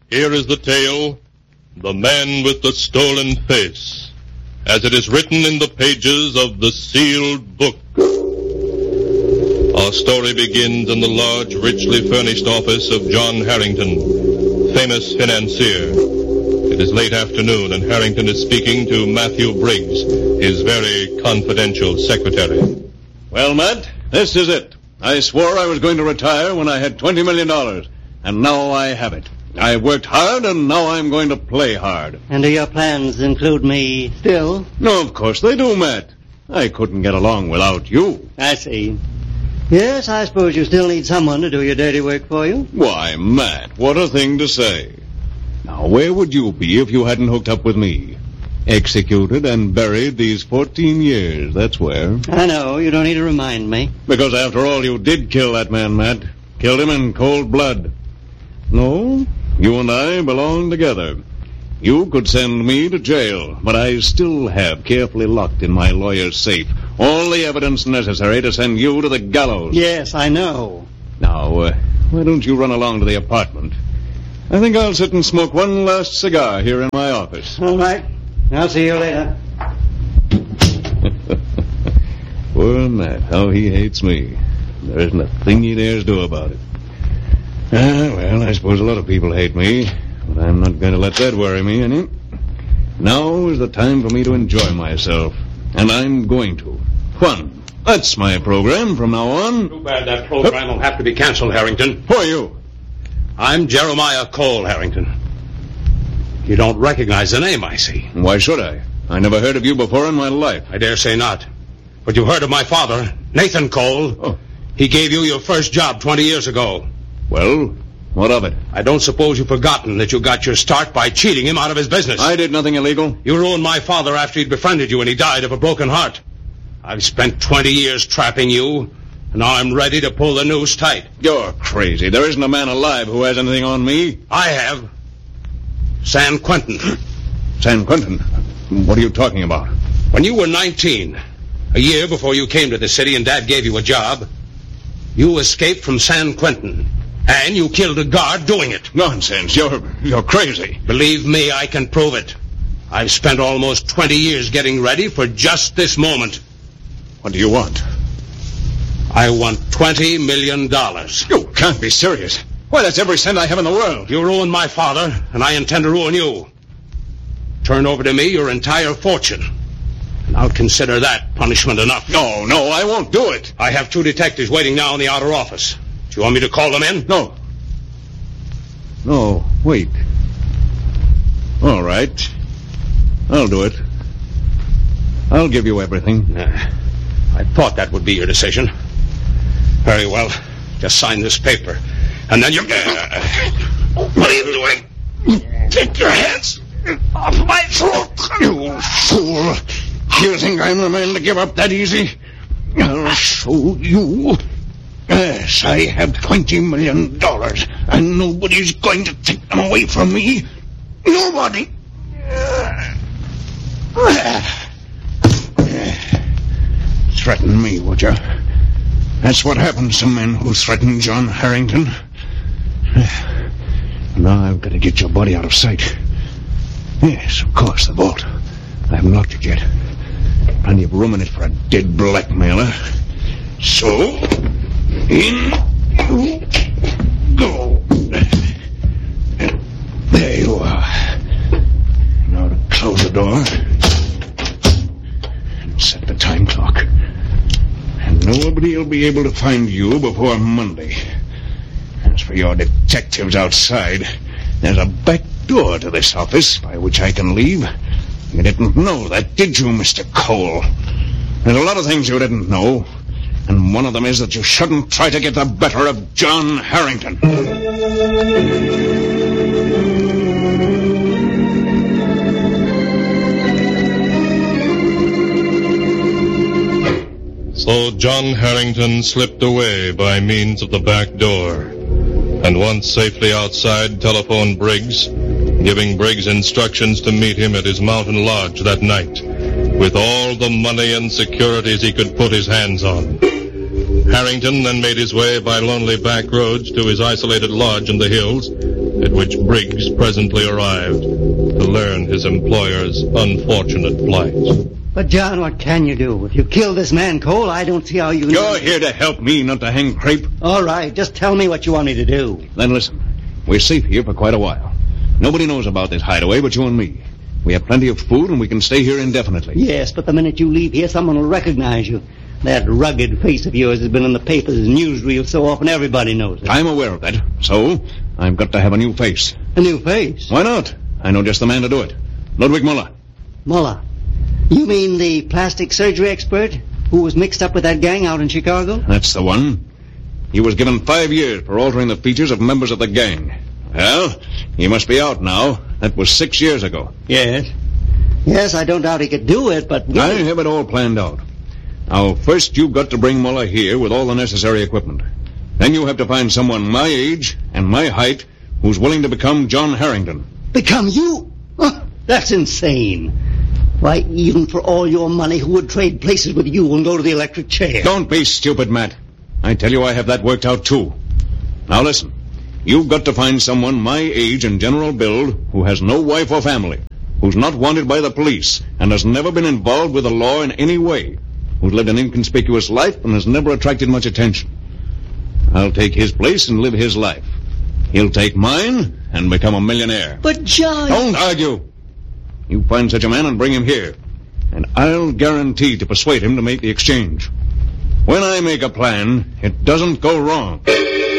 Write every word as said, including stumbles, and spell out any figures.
Here is the tale, The Man with the Stolen Face, as it is written in the pages of the sealed book. Our story begins in the large, richly furnished office of John Harrington, famous financier. It is late afternoon, and Harrington is speaking to Matthew Briggs, his very confidential secretary. Well, Matt, this is it. I swore I was going to retire when I had twenty million dollars, and now I have it. I worked hard, and now I'm going to play hard. And do your plans include me still? No, of course they do, Matt. I couldn't get along without you. I see. Yes, I suppose you still need someone to do your dirty work for you. Why, Matt, what a thing to say. Now, where would you be if you hadn't hooked up with me? Executed and buried these fourteen years, that's where. I know, you don't need to remind me. Because after all, you did kill that man, Matt. Killed him in cold blood. No, you and I belong together. You could send me to jail, but I still have carefully locked in my lawyer's safe all the evidence necessary to send you to the gallows. Yes, I know. Now, uh, why don't you run along to the apartment? I think I'll sit and smoke one last cigar here in my office. All right. I'll see you later. Poor Matt, how he hates me. There isn't a thing he dares do about it. Ah, well, I suppose a lot of people hate me, but I'm not going to let that worry me any. Now is the time for me to enjoy myself, and I'm going to. Fun. That's my program from now on. Too bad that program will have to be canceled, Harrington. Who are you? I'm Jeremiah Cole, Harrington. You don't recognize the name, I see. Why should I? I never heard of you before in my life. I dare say not. But you've heard of my father, Nathan Cole. Oh. He gave you your first job twenty years ago. Well, what of it? I don't suppose you've forgotten that you got your start by cheating him out of his business. I did nothing illegal. You ruined my father after he'd befriended you and he died of a broken heart. I've spent twenty years trapping you, and now I'm ready to pull the noose tight. You're crazy. There isn't a man alive who has anything on me. I have. San Quentin. San Quentin? What are you talking about? When you were nineteen, a year before you came to the city and Dad gave you a job, you escaped from San Quentin, and you killed a guard doing it. Nonsense. You're, you're crazy. Believe me, I can prove it. I've spent almost twenty years getting ready for just this moment. What do you want? I want twenty million dollars. You can't be serious. Why, that's every cent I have in the world. You ruined my father, and I intend to ruin you. Turn over to me your entire fortune, and I'll consider that punishment enough. No, no, I won't do it. I have two detectives waiting now in the outer office. Do you want me to call them in? No. No, wait. All right. I'll do it. I'll give you everything. Uh, I thought that would be your decision. Very well. Just sign this paper. And then you... Uh, what are you doing? Take your hands off my throat. You fool. You think I'm the man to give up that easy? I'll show you. Yes, I have twenty million dollars, and nobody's going to take them away from me. Nobody. Threaten me, would you? That's what happens to men who threaten John Harrington. Now I've got to get your body out of sight. Yes, of course, the vault. I haven't locked it yet. Plenty of room in it for a dead blackmailer. So, in you go. There you are. Now to close the door and set the time clock. And nobody will be able to find you before Monday. As for your detectives outside, there's a back door to this office by which I can leave. You didn't know that, did you, Mister Cole? There's a lot of things you didn't know, and one of them is that you shouldn't try to get the better of John Harrington. So John Harrington slipped away by means of the back door, and once safely outside, telephoned Briggs, giving Briggs instructions to meet him at his mountain lodge that night, with all the money and securities he could put his hands on. Harrington then made his way by lonely back roads to his isolated lodge in the hills, at which Briggs presently arrived to learn his employer's unfortunate plight. But, John, what can you do? If you kill this man, Cole, I don't see how you... You're here to help me, not to hang crepe. All right, just tell me what you want me to do. Then listen. We're safe here for quite a while. Nobody knows about this hideaway but you and me. We have plenty of food, and we can stay here indefinitely. Yes, but the minute you leave here, someone will recognize you. That rugged face of yours has been in the papers and newsreels so often everybody knows it. I'm aware of that. So, I've got to have a new face. A new face? Why not? I know just the man to do it. Ludwig Muller. Muller? You mean the plastic surgery expert who was mixed up with that gang out in Chicago? That's the one. He was given five years for altering the features of members of the gang. Well, he must be out now. That was six years ago. Yes. Yes, I don't doubt he could do it, but... I have it all planned out. Now, first you've got to bring Muller here with all the necessary equipment. Then you have to find someone my age and my height who's willing to become John Harrington. Become you? Huh, that's insane. Why, even for all your money, who would trade places with you and go to the electric chair? Don't be stupid, Matt. I tell you I have that worked out, too. Now, listen. You've got to find someone my age and general build who has no wife or family, who's not wanted by the police, and has never been involved with the law in any way, who's lived an inconspicuous life and has never attracted much attention. I'll take his place and live his life. He'll take mine and become a millionaire. But, John... Don't argue. You find such a man and bring him here, and I'll guarantee to persuade him to make the exchange. When I make a plan, it doesn't go wrong.